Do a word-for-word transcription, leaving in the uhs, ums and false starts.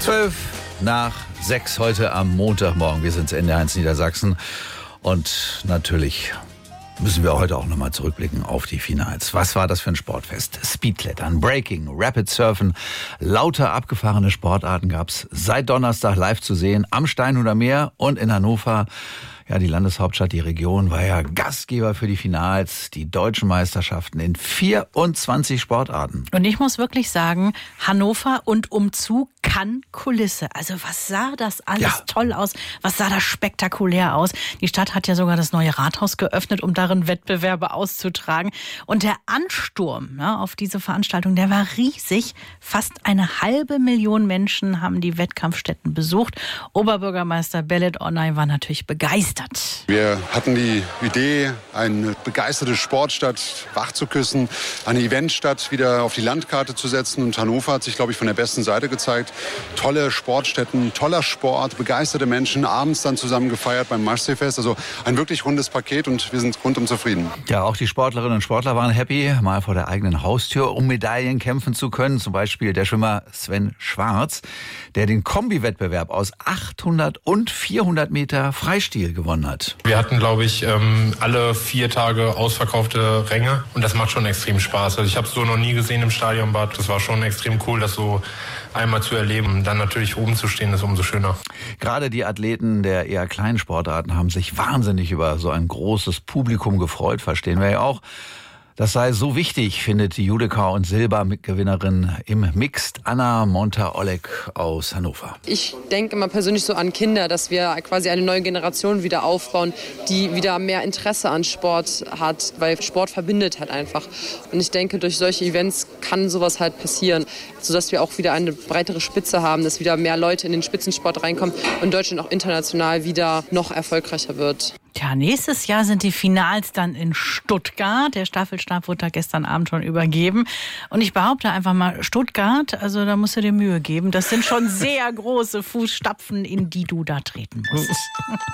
Zwölf nach sechs heute am Montagmorgen. Wir sind in der eins Niedersachsen. Und natürlich müssen wir heute auch nochmal zurückblicken auf die Finals. Was war das für ein Sportfest? Speedklettern, Breaking, Rapid Surfen, lauter abgefahrene Sportarten gab's seit Donnerstag live zu sehen am Steinhuder Meer und in Hannover. Ja, die Landeshauptstadt, die Region war ja Gastgeber für die Finals, die deutschen Meisterschaften in vierundzwanzig Sportarten. Und ich muss wirklich sagen, Hannover und umzu kann Kulisse. Also was sah das alles ja. toll aus? Was sah das spektakulär aus? Die Stadt hat ja sogar das neue Rathaus geöffnet, um darin Wettbewerbe auszutragen. Und der Ansturm ja, auf diese Veranstaltung, der war riesig. Fast eine halbe Million Menschen haben die Wettkampfstätten besucht. Oberbürgermeister Belet Onay war natürlich begeistert. Wir hatten die Idee, eine begeisterte Sportstadt wach zu küssen, eine Eventstadt wieder auf die Landkarte zu setzen. Und Hannover hat sich, glaube ich, von der besten Seite gezeigt. Tolle Sportstätten, toller Sport, begeisterte Menschen, abends dann zusammen gefeiert beim Maschseefest. Also ein wirklich rundes Paket und wir sind rundum zufrieden. Ja, auch die Sportlerinnen und Sportler waren happy, mal vor der eigenen Haustür um Medaillen kämpfen zu können. Zum Beispiel der Schwimmer Sven Schwarz, der den Kombi-Wettbewerb aus achthundert und vierhundert Meter Freistil gewonnen hat. Wir hatten, glaube ich, alle vier Tage ausverkaufte Ränge und das macht schon extrem Spaß. Also ich habe es so noch nie gesehen im Stadionbad. Das war schon extrem cool, das so einmal zu erleben. Dann natürlich oben zu stehen, ist umso schöner. Gerade die Athleten der eher kleinen Sportarten haben sich wahnsinnig über so ein großes Publikum gefreut, verstehen wir ja auch. Das sei so wichtig, findet die Judeka- und Silbergewinnerin im Mixed Anna Monta-Oleg aus Hannover. Ich denke immer persönlich so an Kinder, dass wir quasi eine neue Generation wieder aufbauen, die wieder mehr Interesse an Sport hat, weil Sport verbindet halt einfach. Und ich denke, durch solche Events kann sowas halt passieren, sodass wir auch wieder eine breitere Spitze haben, dass wieder mehr Leute in den Spitzensport reinkommen und Deutschland auch international wieder noch erfolgreicher wird. Tja, nächstes Jahr sind die Finals dann in Stuttgart. Der Staffelstab wurde da gestern Abend schon übergeben. Und ich behaupte einfach mal, Stuttgart, also da musst du dir Mühe geben. Das sind schon sehr große Fußstapfen, in die du da treten musst.